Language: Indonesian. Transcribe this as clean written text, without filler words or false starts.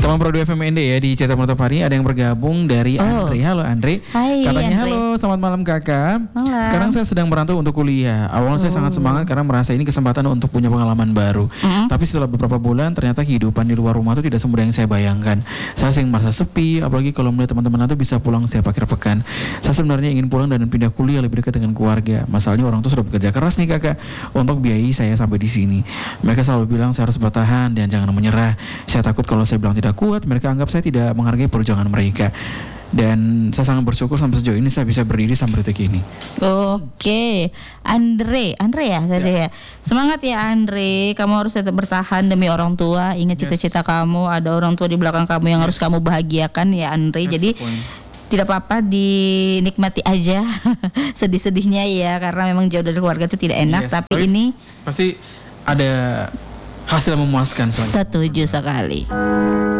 Teman Pro 2 FMND ya di Cetak Menutup Hari ada yang bergabung dari Andre. Halo Andre. Hai Katanya Andre. halo, selamat malam kakak. Malam. Sekarang saya sedang merantau untuk kuliah. Awalnya saya sangat semangat karena merasa ini kesempatan untuk punya pengalaman baru. Tapi setelah beberapa bulan ternyata kehidupan di luar rumah itu tidak semudah yang saya bayangkan. Saya sering merasa sepi, apalagi kalau melihat teman-teman itu bisa pulang setiap akhir pekan. Saya sebenarnya ingin pulang dan pindah kuliah lebih dekat dengan keluarga. Masalahnya orang tua sudah bekerja keras nih kakak untuk biayai saya sampai di sini. Mereka selalu bilang saya harus bertahan dan jangan menyerah. Saya takut kalau saya bilang tidak kuat, mereka anggap saya tidak menghargai perjuangan mereka. Dan saya sangat bersyukur sampai sejauh ini saya bisa berdiri sampai detik ini. Oke, Andre ya tadi ya. Semangat ya Andre, kamu harus tetap bertahan demi orang tua. Ingat cita-cita kamu, ada orang tua di belakang kamu yang harus kamu bahagiakan ya Andre. That's Jadi the point. tidak apa-apa, dinikmati aja sedih-sedihnya ya, karena memang jauh dari keluarga itu tidak enak. Tapi ini pasti ada hasil memuaskan. setuju sekali.